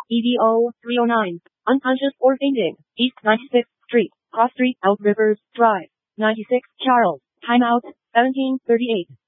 EDO 309. Unconscious or fainting. East 96th Street. Cross Street, Out Rivers Drive. 96 Charles. Timeout. 1738.